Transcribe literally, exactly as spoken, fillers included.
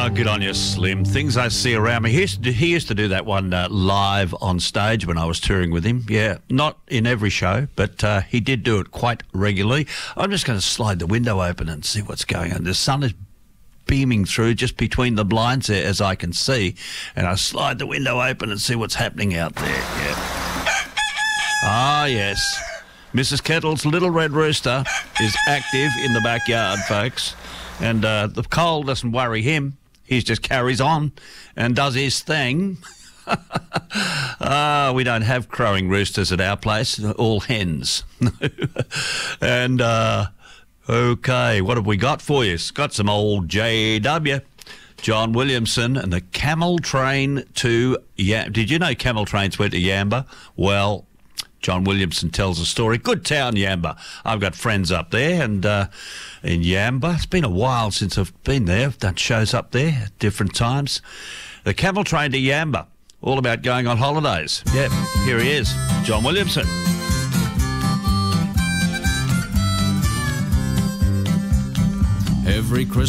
Ah, good on you, Slim. Things I see around me. He used to do, he used to do that one uh, live on stage when I was touring with him. Yeah, not in every show, but uh, he did do it quite regularly. I'm just going to slide the window open and see what's going on. The sun is beaming through just between the blinds there, as I can see, and I slide the window open and see what's happening out there. Yeah. Ah, yes. Missus Kettle's little red rooster is active in the backyard, folks. And uh, the cold doesn't worry him. He just carries on and does his thing. Ah, we don't have crowing roosters at our place, all hens. And, uh, okay, what have we got for you? Got some old J W. John Williamson and the camel train to Yamba. Did you know camel trains went to Yamba? Well, John Williamson tells a story. Good town, Yamba. I've got friends up there and uh, in Yamba. It's been a while since I've been there. I've done shows up there at different times. The camel train to Yamba. All about going on holidays. Yep, here he is, John Williamson. Every Christmas.